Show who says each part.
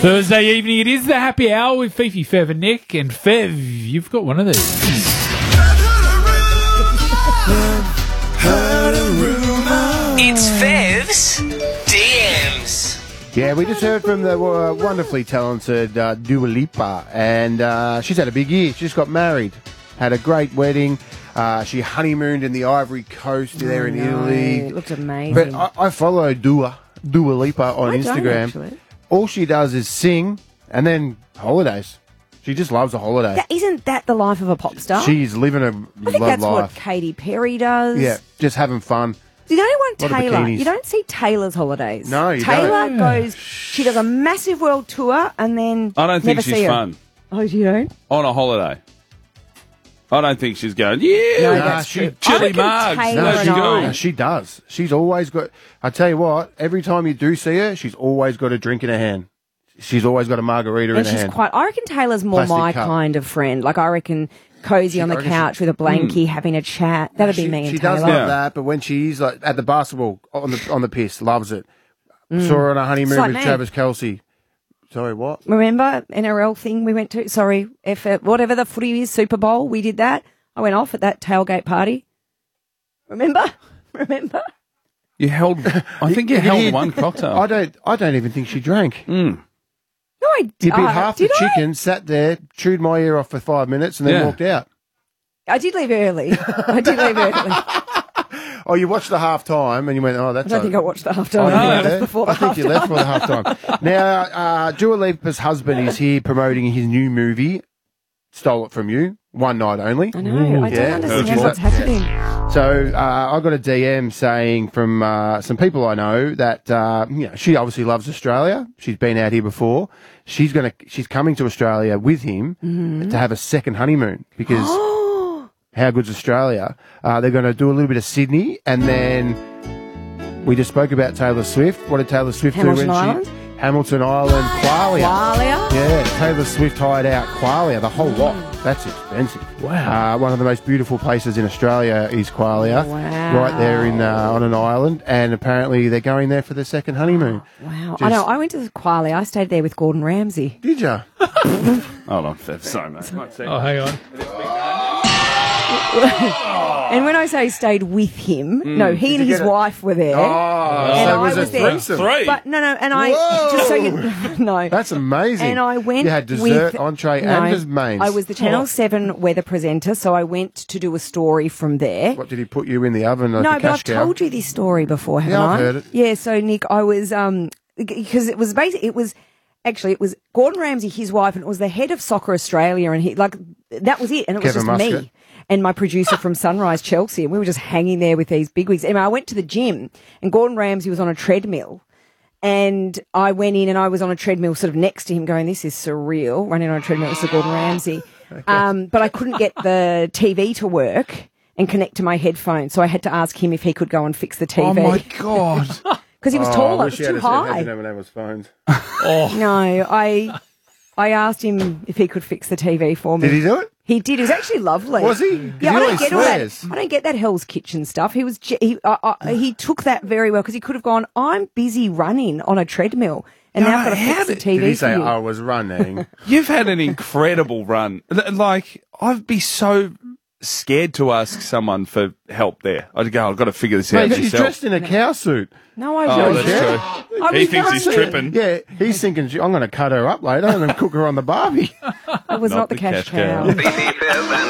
Speaker 1: Thursday evening, it is the happy hour with Fifi, Fev and Nick. And Fev, you've got one of these.
Speaker 2: It's Fev's DMs.
Speaker 3: Yeah, we just heard from the wonderfully talented Dua Lipa, and she's had a big year. She just got married, had a great wedding. She honeymooned in the Ivory Coast there in Italy.
Speaker 4: It looked amazing.
Speaker 3: But I follow Dua Lipa on Instagram.
Speaker 4: Actually.
Speaker 3: All she does is sing and then holidays. She just loves a holiday.
Speaker 4: Isn't that the life of a pop star?
Speaker 3: She's living a
Speaker 4: I think
Speaker 3: love
Speaker 4: that's
Speaker 3: life.
Speaker 4: what Katy Perry does.
Speaker 3: Yeah, just having fun.
Speaker 4: You know what,
Speaker 3: Lot of
Speaker 4: Taylor?
Speaker 3: bikinis.
Speaker 4: You don't see Taylor's holidays.
Speaker 3: No, you
Speaker 4: Taylor
Speaker 3: don't.
Speaker 4: goes. She does a massive world tour and then
Speaker 5: I don't think
Speaker 4: never
Speaker 5: she's
Speaker 4: see her.
Speaker 5: fun
Speaker 4: Oh, you don't?
Speaker 5: on a holiday. I don't think she's going, yeah,
Speaker 4: No,
Speaker 3: Nah,
Speaker 4: that's
Speaker 3: she-
Speaker 4: true. I
Speaker 5: chili
Speaker 4: reckon
Speaker 5: margs.
Speaker 4: Taylor
Speaker 3: No,
Speaker 5: Let's
Speaker 4: and
Speaker 3: she,
Speaker 5: go.
Speaker 4: I-
Speaker 3: no, she does. She's always got... I tell you what, every time you do see her, she's always got a drink in her hand. She's always got a margarita in
Speaker 4: And
Speaker 3: her
Speaker 4: she's
Speaker 3: hand.
Speaker 4: quite. I reckon Taylor's more
Speaker 3: Plastic
Speaker 4: my
Speaker 3: cup.
Speaker 4: kind of friend. Like I reckon, cozy on the
Speaker 3: I reckon
Speaker 4: couch with a blankie, having a chat. That'd be me and
Speaker 3: She
Speaker 4: Taylor.
Speaker 3: does love
Speaker 5: Yeah.
Speaker 3: that, but when she's like at the basketball on the piss, loves it. Saw her on a honeymoon
Speaker 4: It's like
Speaker 3: with
Speaker 4: me.
Speaker 3: Travis Kelce. Sorry, what?
Speaker 4: Remember NRL thing we went to? Sorry, whatever the footy is, Super Bowl. We did that. I went off at that tailgate party. Remember?
Speaker 5: You held, I think you held one cocktail.
Speaker 3: I don't even think she drank.
Speaker 4: No, I
Speaker 3: You bit half the
Speaker 4: did I?
Speaker 3: chicken, sat there, chewed my ear off for 5 minutes, and then
Speaker 5: Yeah.
Speaker 3: walked out.
Speaker 4: I did leave early.
Speaker 3: Oh, you watched the half time, and you went, "Oh, that's."
Speaker 4: I don't think I watched the
Speaker 3: Oh,
Speaker 4: halftime.
Speaker 3: you went
Speaker 4: It was
Speaker 3: there?
Speaker 4: before the
Speaker 3: I think you left for the half time. Now, Dua Lipa's husband is here promoting his new movie, Stole It From You, one night only.
Speaker 4: I know. I
Speaker 3: Yeah.
Speaker 4: don't understand
Speaker 3: Heard you
Speaker 4: what's
Speaker 3: that.
Speaker 4: happening.
Speaker 3: So I got a DM saying from some people I know that she obviously loves Australia. She's been out here before. She's coming to Australia with him to have a second honeymoon because how good's Australia? They're going to do a little bit of Sydney, and then we just spoke about Taylor Swift. What did Taylor Swift
Speaker 4: Hamilton
Speaker 3: do when
Speaker 4: Island?
Speaker 3: Hamilton Island, Qualia.
Speaker 4: Qualia?
Speaker 3: Yeah, Taylor Swift hired out Qualia, the whole lot. That's expensive.
Speaker 1: Wow.
Speaker 3: One of the most beautiful places in Australia is Qualia.
Speaker 4: Wow.
Speaker 3: Right there on an island. And apparently they're going there for their second honeymoon.
Speaker 4: Wow. I know. I went to Qualia. I stayed there with Gordon Ramsay.
Speaker 3: Did ya?
Speaker 5: Hold on, Fev. Sorry, mate.
Speaker 1: Oh, hang on.
Speaker 4: And when I say stayed with him, no, he and
Speaker 3: you
Speaker 4: his
Speaker 3: get it?
Speaker 4: wife were there.
Speaker 3: Oh,
Speaker 4: And
Speaker 3: so it
Speaker 4: I
Speaker 3: was a
Speaker 4: was there.
Speaker 3: threesome.
Speaker 5: Three.
Speaker 4: But no, and I
Speaker 3: Whoa.
Speaker 4: just so you no.
Speaker 3: That's amazing.
Speaker 4: And I went.
Speaker 3: You had dessert,
Speaker 4: with,
Speaker 3: entree,
Speaker 4: no,
Speaker 3: and just mains.
Speaker 4: I was the Channel 7 weather presenter, so I went to do a story from there.
Speaker 3: What, did he put you in the oven like
Speaker 4: No,
Speaker 3: a
Speaker 4: but
Speaker 3: cash
Speaker 4: I've
Speaker 3: cow?
Speaker 4: told you this story before, haven't
Speaker 3: Yeah,
Speaker 4: I?
Speaker 3: I've heard it.
Speaker 4: Yeah, so Nick, I was because it was basically it was Gordon Ramsay, his wife, and it was the head of Soccer Australia, and that was it, and it was
Speaker 3: Kevin
Speaker 4: just
Speaker 3: Muscat.
Speaker 4: me and my producer from Sunrise Chelsea, and we were just hanging there with these bigwigs. Anyway, I went to the gym, and Gordon Ramsay was on a treadmill. And I went in and I was on a treadmill sort of next to him going, this is surreal, running on a treadmill with Gordon Ramsay. But I couldn't get the TV to work and connect to my headphones. So I had to ask him if he could go and fix the TV.
Speaker 5: Oh, my God.
Speaker 4: Because he was
Speaker 3: I
Speaker 4: taller, it
Speaker 3: wish
Speaker 4: was
Speaker 3: he had
Speaker 4: too
Speaker 3: a set.
Speaker 4: high.
Speaker 3: He never know his phones.
Speaker 4: No, I asked him if he could fix the TV for me.
Speaker 3: Did he do it?
Speaker 4: He did. It was actually lovely.
Speaker 3: Was he?
Speaker 4: Yeah,
Speaker 3: He
Speaker 4: I don't
Speaker 3: always
Speaker 4: get all
Speaker 3: swears.
Speaker 4: that. I don't get that Hell's Kitchen stuff. He took that very well because he could have gone, I'm busy running on a treadmill and now I've got to
Speaker 5: how
Speaker 4: fix the
Speaker 5: did-
Speaker 4: TV
Speaker 3: Did he
Speaker 4: for
Speaker 3: say,
Speaker 4: you.
Speaker 3: I was running?
Speaker 5: You've had an incredible run. Like, I'd be so scared to ask someone for help there. I'd go, I've got to figure this out
Speaker 3: Mate, he's
Speaker 5: yourself.
Speaker 3: dressed in a cow suit.
Speaker 4: No, I
Speaker 5: Oh,
Speaker 4: don't.
Speaker 5: that's true.
Speaker 4: I
Speaker 5: He
Speaker 4: mean,
Speaker 5: thinks he's
Speaker 4: no.
Speaker 5: tripping.
Speaker 3: Yeah, he's thinking, I'm going to cut her up later and then cook her on the barbie.
Speaker 4: It was not the cash cow.
Speaker 2: Fifi, Fev, and